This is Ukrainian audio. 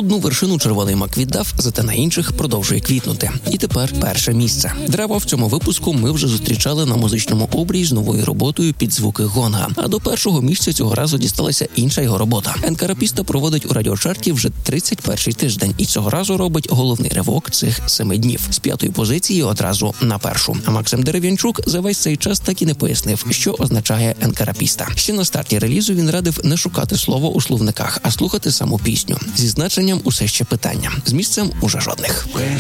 Одну вершину червоний мак віддав, зате на інших продовжує квітнути. І тепер перше місце. Драйва в цьому випуску ми вже зустрічали на музичному обрії з новою роботою під звуки гонга. А до першого місця цього разу дісталася інша його робота. НК-рапіста проводить у радіочарті вже 31-й тиждень і цього разу робить головний ривок цих 7 днів. З 5-ї позиції одразу на першу. А Максим Дерев'янчук за весь цей час так і не пояснив, що означає НК-рапіста. Ще на старті релізу він радив не шукати слово у словниках, а слухати саму пісню. Зі значенням усе ще питання. З місцем уже жодних.